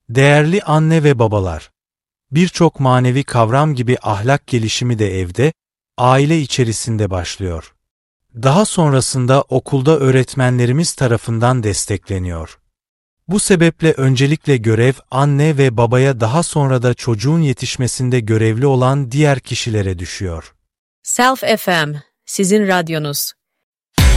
Değerli anne ve babalar, birçok manevi kavram gibi ahlak gelişimi de evde, aile içerisinde başlıyor. Daha sonrasında okulda öğretmenlerimiz tarafından destekleniyor. Bu sebeple öncelikle görev anne ve babaya, daha sonra da çocuğun yetişmesinde görevli olan diğer kişilere düşüyor. Self FM, sizin radyonuz.